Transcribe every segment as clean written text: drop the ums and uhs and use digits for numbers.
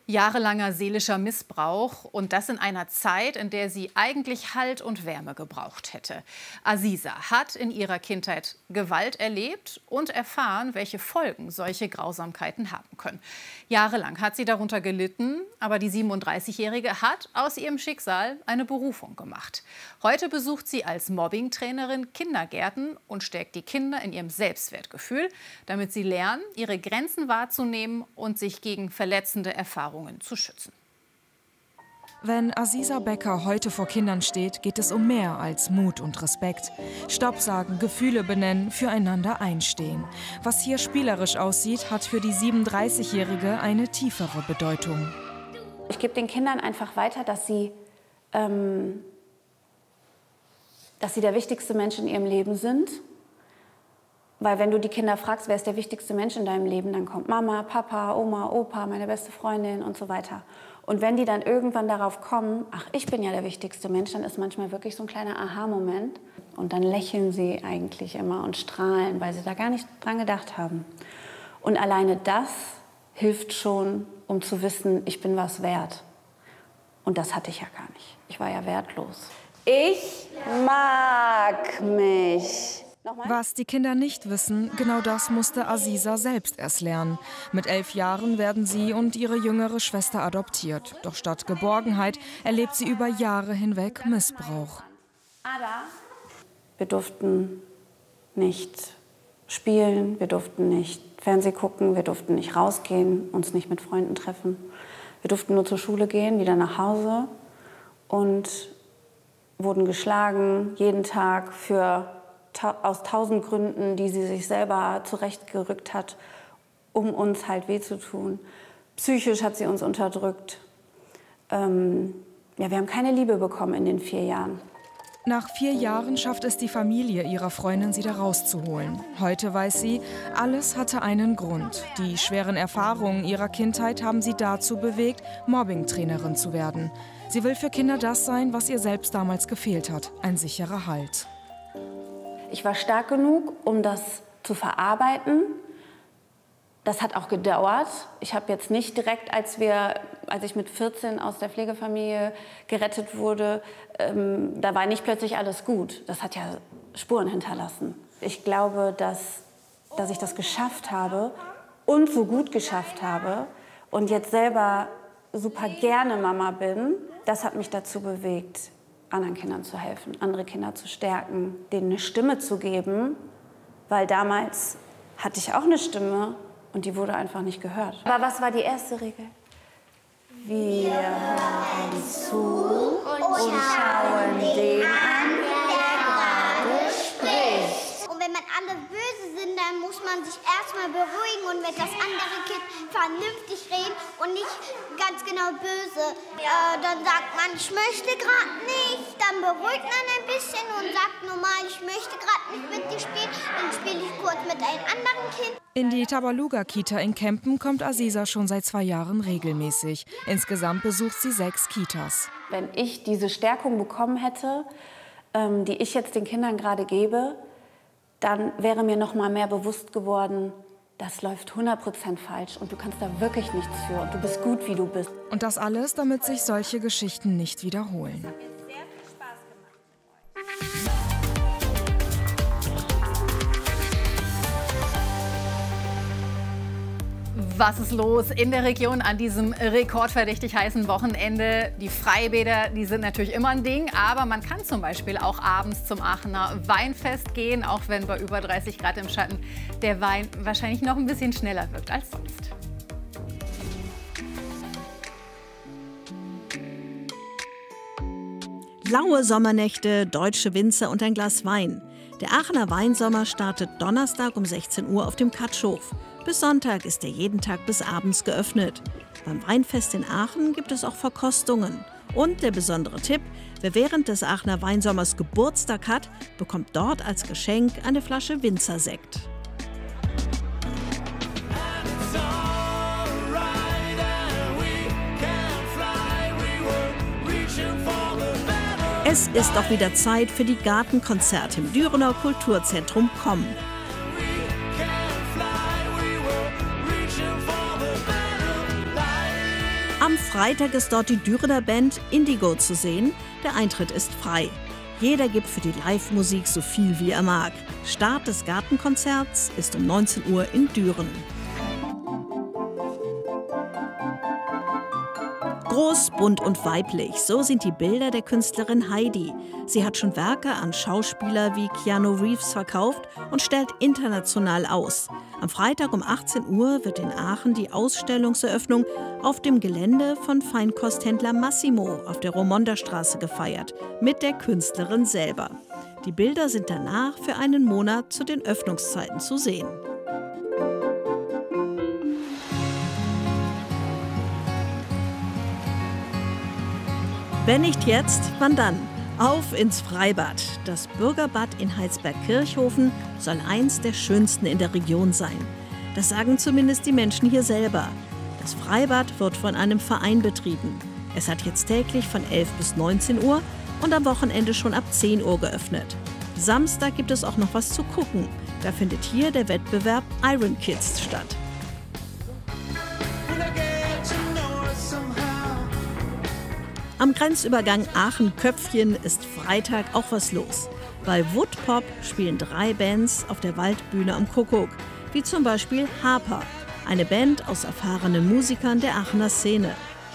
Jahrelanger seelischer Missbrauch und das in einer Zeit, in der sie eigentlich Halt und Wärme gebraucht hätte. Aziza hat in ihrer Kindheit Gewalt erlebt und erfahren, welche Folgen solche Grausamkeiten haben können. Jahrelang hat sie darunter gelitten, aber die 37-Jährige hat aus ihrem Schicksal eine Berufung gemacht. Heute besucht sie als Mobbingtrainerin Kindergärten und stärkt die Kinder in ihrem Selbstwertgefühl, damit sie lernen, ihre Grenzen wahrzunehmen und sich gegen verletzende Erfahrungen zu schützen. Wenn Aziza Becker heute vor Kindern steht, geht es um mehr als Mut und Respekt. Stopp sagen, Gefühle benennen, füreinander einstehen. Was hier spielerisch aussieht, hat für die 37-Jährige eine tiefere Bedeutung. Ich gebe den Kindern einfach weiter, dass sie der wichtigste Mensch in ihrem Leben sind. Weil wenn du die Kinder fragst, wer ist der wichtigste Mensch in deinem Leben, dann kommt Mama, Papa, Oma, Opa, meine beste Freundin und so weiter. Und wenn die dann irgendwann darauf kommen, ach, ich bin ja der wichtigste Mensch, dann ist manchmal wirklich so ein kleiner Aha-Moment. Und dann lächeln sie eigentlich immer und strahlen, weil sie da gar nicht dran gedacht haben. Und alleine das hilft schon, um zu wissen, ich bin was wert. Und das hatte ich ja gar nicht. Ich war ja wertlos. Ich mag mich. Was die Kinder nicht wissen, genau das musste Aziza selbst erst lernen. Mit 11 Jahren werden sie und ihre jüngere Schwester adoptiert. Doch statt Geborgenheit erlebt sie über Jahre hinweg Missbrauch. Wir durften nicht spielen, wir durften nicht Fernsehen gucken, wir durften nicht rausgehen, uns nicht mit Freunden treffen. Wir durften nur zur Schule gehen, wieder nach Hause und wurden geschlagen, jeden Tag aus 1000 Gründen, die sie sich selber zurechtgerückt hat, um uns halt weh zu tun. Psychisch hat sie uns unterdrückt. Wir haben keine Liebe bekommen in den 4 Jahren. Nach 4 Jahren schafft es die Familie ihrer Freundin, sie da rauszuholen. Heute weiß sie, alles hatte einen Grund. Die schweren Erfahrungen ihrer Kindheit haben sie dazu bewegt, Mobbingtrainerin zu werden. Sie will für Kinder das sein, was ihr selbst damals gefehlt hat, ein sicherer Halt. Ich war stark genug, um das zu verarbeiten. Das hat auch gedauert. Ich habe jetzt nicht direkt, als ich mit 14 aus der Pflegefamilie gerettet wurde, da war nicht plötzlich alles gut. Das hat ja Spuren hinterlassen. Ich glaube, dass ich das geschafft habe und so gut geschafft habe und jetzt selber super gerne Mama bin, das hat mich dazu bewegt, anderen Kindern zu helfen, andere Kinder zu stärken, denen eine Stimme zu geben, weil damals hatte ich auch eine Stimme und die wurde einfach nicht gehört. Aber was war die erste Regel? Wir hören zu und schauen den an, der gerade spricht. Und wenn man alle böse sind, dann muss man sich erstmal beruhigen und mit das andere Kind vernünftig reden und nicht ganz genau böse. Dann sagt man, ich möchte gerade nicht, dann beruhigt man ein bisschen und sagt normal, ich möchte gerade nicht mit dir spielen, dann spiele ich kurz mit einem anderen Kind. In die Tabaluga-Kita in Kempen kommt Aziza schon seit 2 Jahren regelmäßig. Insgesamt besucht sie 6 Kitas. Wenn ich diese Stärkung bekommen hätte, die ich jetzt den Kindern gerade gebe, dann wäre mir noch mal mehr bewusst geworden, das läuft 100% falsch und du kannst da wirklich nichts für und du bist gut, wie du bist. Und das alles, damit sich solche Geschichten nicht wiederholen. Was ist los in der Region an diesem rekordverdächtig heißen Wochenende? Die Freibäder, die sind natürlich immer ein Ding, aber man kann zum Beispiel auch abends zum Aachener Weinfest gehen, auch wenn bei über 30 Grad im Schatten der Wein wahrscheinlich noch ein bisschen schneller wirkt als sonst. Laue Sommernächte, deutsche Winzer und ein Glas Wein. Der Aachener Weinsommer startet Donnerstag um 16 Uhr auf dem Katschhof. Bis Sonntag ist er jeden Tag bis abends geöffnet. Beim Weinfest in Aachen gibt es auch Verkostungen. Und der besondere Tipp, wer während des Aachener Weinsommers Geburtstag hat, bekommt dort als Geschenk eine Flasche Winzersekt. Es ist auch wieder Zeit für die Gartenkonzerte im Dürener Kulturzentrum Komm. Am Freitag ist dort die Dürener Band Indigo zu sehen. Der Eintritt ist frei. Jeder gibt für die Live-Musik so viel wie er mag. Start des Gartenkonzerts ist um 19 Uhr in Düren. Groß, bunt und weiblich, so sind die Bilder der Künstlerin Heidi. Sie hat schon Werke an Schauspieler wie Keanu Reeves verkauft und stellt international aus. Am Freitag um 18 Uhr wird in Aachen die Ausstellungseröffnung auf dem Gelände von Feinkosthändler Massimo auf der Romonderstraße gefeiert, mit der Künstlerin selber. Die Bilder sind danach für einen Monat zu den Öffnungszeiten zu sehen. Wenn nicht jetzt, wann dann? Auf ins Freibad. Das Bürgerbad in Heilsberg-Kirchhofen soll eins der schönsten in der Region sein. Das sagen zumindest die Menschen hier selber. Das Freibad wird von einem Verein betrieben. Es hat jetzt täglich von 11 bis 19 Uhr und am Wochenende schon ab 10 Uhr geöffnet. Samstag gibt es auch noch was zu gucken. Da findet hier der Wettbewerb Iron Kids statt. Am Grenzübergang Aachen-Köpfchen ist Freitag auch was los. Bei Woodpop spielen 3 Bands auf der Waldbühne am Kuckuck, wie zum Beispiel Harper, eine Band aus erfahrenen Musikern der Aachener Szene.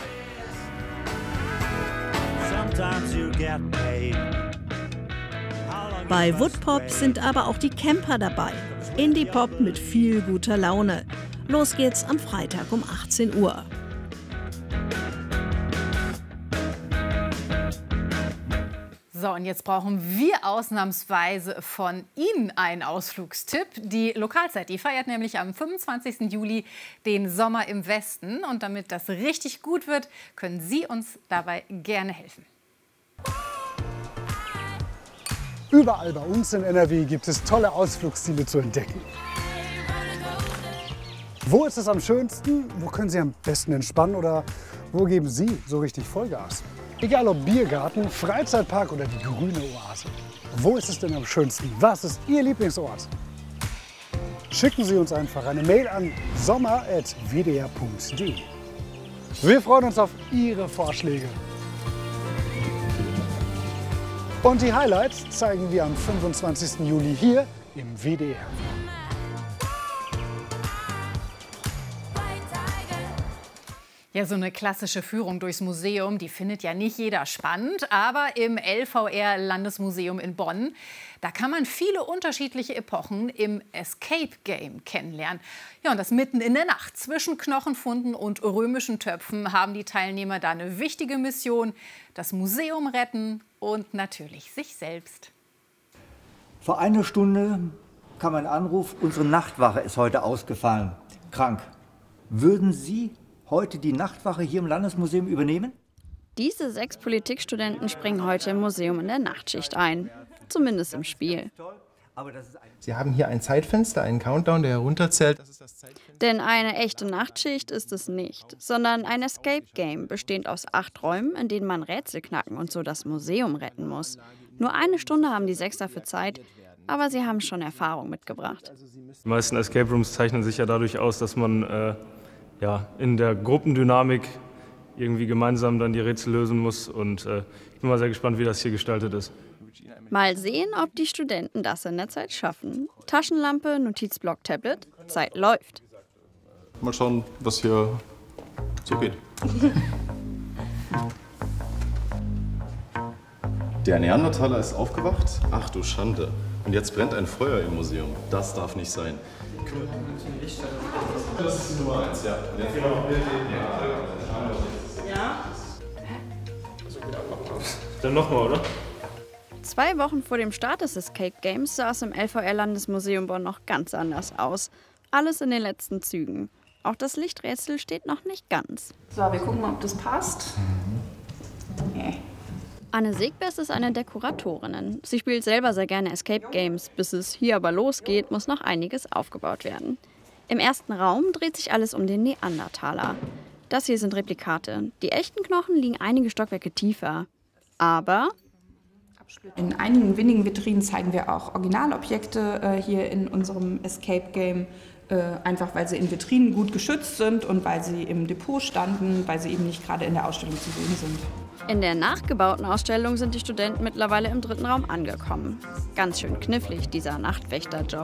Bei Woodpop sind aber auch die Camper dabei. Indie-Pop mit viel guter Laune. Los geht's am Freitag um 18 Uhr. So, und jetzt brauchen wir ausnahmsweise von Ihnen einen Ausflugstipp. Die Lokalzeit, die feiert nämlich am 25. Juli den Sommer im Westen. Und damit das richtig gut wird, können Sie uns dabei gerne helfen. Überall bei uns in NRW gibt es tolle Ausflugsziele zu entdecken. Wo ist es am schönsten? Wo können Sie am besten entspannen? Oder wo geben Sie so richtig Vollgas? Egal ob Biergarten, Freizeitpark oder die grüne Oase. Wo ist es denn am schönsten? Was ist Ihr Lieblingsort? Schicken Sie uns einfach eine Mail an sommer@wdr.de. Wir freuen uns auf Ihre Vorschläge. Und die Highlights zeigen wir am 25. Juli hier im WDR. Ja, so eine klassische Führung durchs Museum, die findet ja nicht jeder spannend. Aber im LVR-Landesmuseum in Bonn, da kann man viele unterschiedliche Epochen im Escape Game kennenlernen. Ja, und das mitten in der Nacht. Zwischen Knochenfunden und römischen Töpfen haben die Teilnehmer da eine wichtige Mission: das Museum retten und natürlich sich selbst. Vor einer Stunde kam ein Anruf, unsere Nachtwache ist heute ausgefallen, krank. Würden Sie heute die Nachtwache hier im Landesmuseum übernehmen? Diese 6 Politikstudenten springen heute im Museum in der Nachtschicht ein. Zumindest im Spiel. Sie haben hier ein Zeitfenster, einen Countdown, der herunterzählt. Das ist das Zeitfenster. Denn eine echte Nachtschicht ist es nicht, sondern ein Escape Game, bestehend aus 8 Räumen, in denen man Rätsel knacken und so das Museum retten muss. Nur eine Stunde haben die 6 dafür Zeit, aber sie haben schon Erfahrung mitgebracht. Die meisten Escape Rooms zeichnen sich ja dadurch aus, dass man in der Gruppendynamik irgendwie gemeinsam dann die Rätsel lösen muss. Und ich bin mal sehr gespannt, wie das hier gestaltet ist. Mal sehen, ob die Studenten das in der Zeit schaffen. Taschenlampe, Notizblock, Tablet, Zeit läuft. Mal schauen, was hier so geht. Der Neandertaler ist aufgewacht. Ach du Schande. Und jetzt brennt ein Feuer im Museum. Das darf nicht sein. Das ist die Nummer 1, ja. Ja? Dann nochmal, oder? 2 Wochen vor dem Start des Escape Games sah es im LVR-Landesmuseum Bonn noch ganz anders aus. Alles in den letzten Zügen. Auch das Lichträtsel steht noch nicht ganz. So, wir gucken mal, ob das passt. Nee. Anne Segbers ist eine der Kuratorinnen. Sie spielt selber sehr gerne Escape Games. Bis es hier aber losgeht, muss noch einiges aufgebaut werden. Im ersten Raum dreht sich alles um den Neandertaler. Das hier sind Replikate. Die echten Knochen liegen einige Stockwerke tiefer. Aber in einigen wenigen Vitrinen zeigen wir auch Originalobjekte hier in unserem Escape Game. einfach weil sie in Vitrinen gut geschützt sind und weil sie im Depot standen, weil sie eben nicht gerade in der Ausstellung zu sehen sind. In der nachgebauten Ausstellung sind die Studenten mittlerweile im 3. Raum angekommen. Ganz schön knifflig, dieser Nachtwächterjob.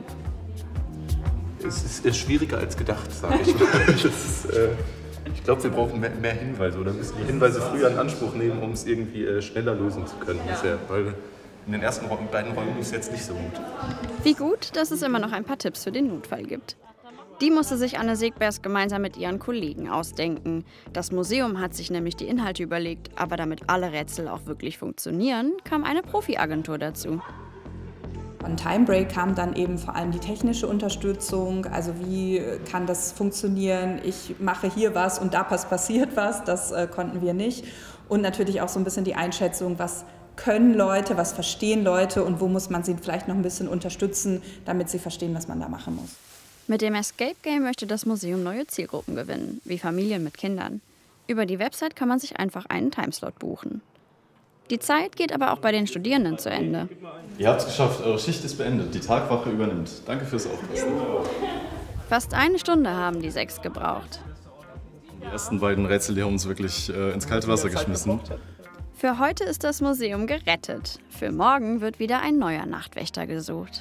Es ist schwieriger als gedacht, sage ich mal. Ich glaube, wir brauchen mehr Hinweise oder müssen die Hinweise früher in Anspruch nehmen, um es irgendwie schneller lösen zu können. Weil in den ersten beiden Räumen ist es jetzt nicht so gut. Wie gut, dass es immer noch ein paar Tipps für den Notfall gibt. Die musste sich Anne Segbers gemeinsam mit ihren Kollegen ausdenken. Das Museum hat sich nämlich die Inhalte überlegt, aber damit alle Rätsel auch wirklich funktionieren, kam eine Profi-Agentur dazu. An Timebreak kam dann eben vor allem die technische Unterstützung, also wie kann das funktionieren, ich mache hier was und da passiert was, das konnten wir nicht. Und natürlich auch so ein bisschen die Einschätzung, was können Leute, was verstehen Leute und wo muss man sie vielleicht noch ein bisschen unterstützen, damit sie verstehen, was man da machen muss. Mit dem Escape Game möchte das Museum neue Zielgruppen gewinnen, wie Familien mit Kindern. Über die Website kann man sich einfach einen Timeslot buchen. Die Zeit geht aber auch bei den Studierenden zu Ende. Ihr habt es geschafft, eure Schicht ist beendet, die Tagwache übernimmt. Danke fürs Aufpassen. Fast 1 Stunde haben die 6 gebraucht. Die ersten beiden Rätsel, die haben uns wirklich ins kalte Wasser geschmissen. Für heute ist das Museum gerettet. Für morgen wird wieder ein neuer Nachtwächter gesucht.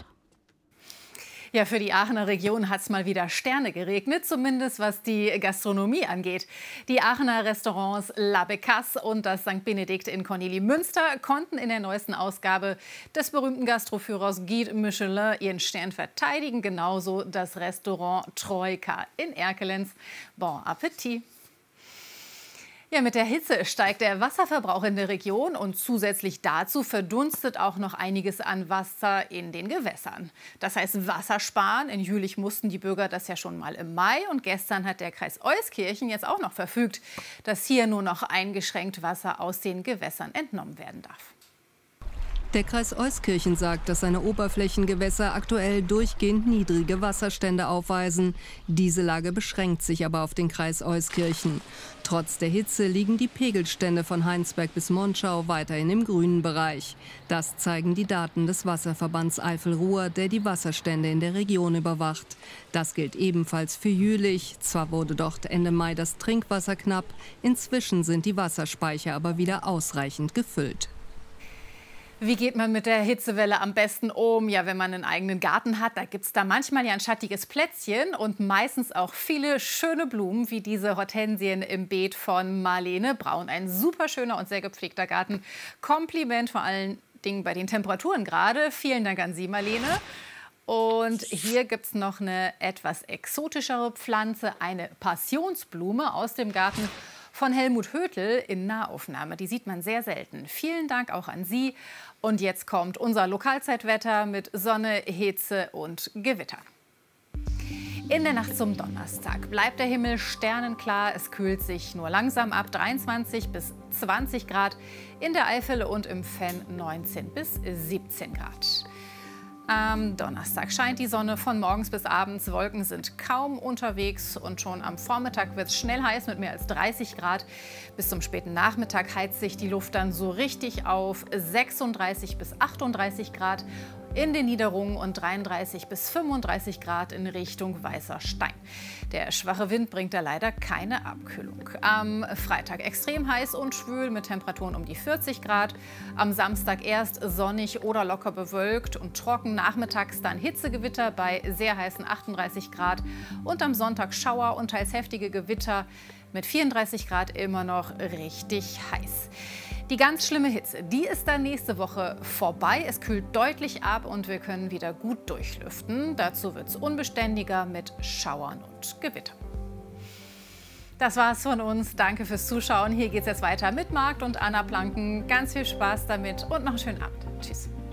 Ja, für die Aachener Region hat es mal wieder Sterne geregnet, zumindest was die Gastronomie angeht. Die Aachener Restaurants La Becasse und das St. Benedikt in Kornelimünster konnten in der neuesten Ausgabe des berühmten Gastroführers Guide Michelin ihren Stern verteidigen. Genauso das Restaurant Troika in Erkelenz. Bon Appetit! Ja, mit der Hitze steigt der Wasserverbrauch in der Region und zusätzlich dazu verdunstet auch noch einiges an Wasser in den Gewässern. Das heißt Wassersparen. In Jülich mussten die Bürger das ja schon mal im Mai und gestern hat der Kreis Euskirchen jetzt auch noch verfügt, dass hier nur noch eingeschränkt Wasser aus den Gewässern entnommen werden darf. Der Kreis Euskirchen sagt, dass seine Oberflächengewässer aktuell durchgehend niedrige Wasserstände aufweisen. Diese Lage beschränkt sich aber auf den Kreis Euskirchen. Trotz der Hitze liegen die Pegelstände von Heinsberg bis Monschau weiterhin im grünen Bereich. Das zeigen die Daten des Wasserverbands Eifel-Ruhr, der die Wasserstände in der Region überwacht. Das gilt ebenfalls für Jülich. Zwar wurde dort Ende Mai das Trinkwasser knapp, inzwischen sind die Wasserspeicher aber wieder ausreichend gefüllt. Wie geht man mit der Hitzewelle am besten um? Ja, wenn man einen eigenen Garten hat, da gibt es da manchmal ja ein schattiges Plätzchen und meistens auch viele schöne Blumen, wie diese Hortensien im Beet von Marlene Braun. Ein super schöner und sehr gepflegter Garten. Kompliment vor allen Dingen bei den Temperaturen gerade. Vielen Dank an Sie, Marlene. Und hier gibt es noch eine etwas exotischere Pflanze, eine Passionsblume aus dem Garten von Helmut Hötl in Nahaufnahme. Die sieht man sehr selten. Vielen Dank auch an Sie. Und jetzt kommt unser Lokalzeitwetter mit Sonne, Hitze und Gewitter. In der Nacht zum Donnerstag bleibt der Himmel sternenklar. Es kühlt sich nur langsam ab, 23 bis 20 Grad. In der Eifel und im Venn 19 bis 17 Grad. Am Donnerstag scheint die Sonne von morgens bis abends. Wolken sind kaum unterwegs und schon am Vormittag wird es schnell heiß mit mehr als 30 Grad. Bis zum späten Nachmittag heizt sich die Luft dann so richtig auf 36 bis 38 Grad in den Niederungen und 33 bis 35 Grad in Richtung Weißer Stein. Der schwache Wind bringt da leider keine Abkühlung. Am Freitag extrem heiß und schwül mit Temperaturen um die 40 Grad. Am Samstag erst sonnig oder locker bewölkt und trocken. Nachmittags dann Hitzegewitter bei sehr heißen 38 Grad. Und am Sonntag Schauer und teils heftige Gewitter mit 34 Grad immer noch richtig heiß. Die ganz schlimme Hitze, die ist dann nächste Woche vorbei. Es kühlt deutlich ab und wir können wieder gut durchlüften. Dazu wird es unbeständiger mit Schauern und Gewittern. Das war's von uns. Danke fürs Zuschauen. Hier geht's jetzt weiter mit Marc und Anna Planken. Ganz viel Spaß damit und noch einen schönen Abend. Tschüss.